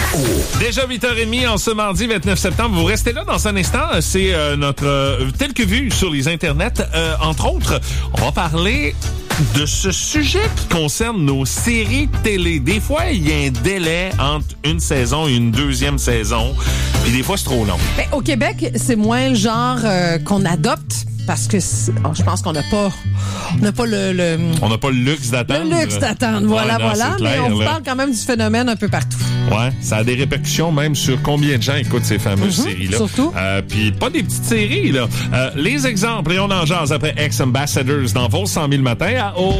Déjà 8h30 en ce mardi 29 septembre. Vous restez là dans un instant. C'est notre tel que vu sur les internets. Entre autres, on va parler de ce sujet qui concerne nos séries télé. Des fois, il y a un délai entre une saison et une deuxième saison. Puis des fois, c'est trop long. Ben, au Québec, c'est moins le genre qu'on adopte. Parce que je pense qu'on n'a pas le On n'a pas le luxe d'attendre. Le luxe d'attendre, voilà. Clair, mais on vous parle quand même du phénomène un peu partout. Ouais, ça a des répercussions même sur combien de gens écoutent ces fameuses séries-là. Surtout. Puis pas des petites séries, là. Les exemples, et on en jase après Ex-Ambassadors dans vos 100 000 matins à